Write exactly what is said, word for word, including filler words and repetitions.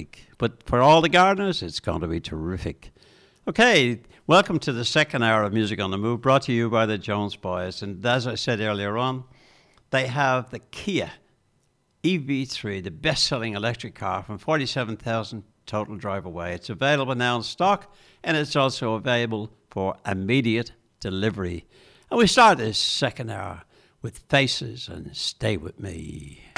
week. But for all the gardeners, it's going to be terrific. Okay, welcome to the second hour of Music on the Move, brought to you by the Jones Boys. And as I said earlier on, they have the Kia E V three, the best-selling electric car from forty-seven thousand total drive away. It's available now in stock, and it's also available for immediate delivery. And we start this second hour with Faces and Stay With Me.